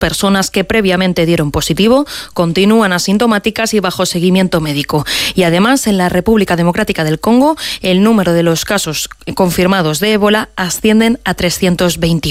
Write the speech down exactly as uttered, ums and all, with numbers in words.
personas que previamente dieron positivo continúan asintomáticas y bajo seguimiento médico. Y además, en la República Democrática del Congo, el número de los casos confirmados de ébola ascienden a trescientos veintiuno.